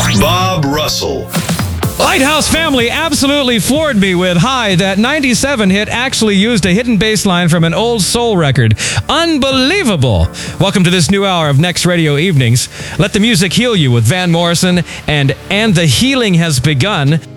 Bob Russell. Lighthouse Family absolutely floored me with Hi. That 97 hit actually used a hidden bass line from an old soul record. Unbelievable. Welcome to this new hour of Next Radio Evenings. Let the music heal you with Van Morrison and the Healing Has Begun.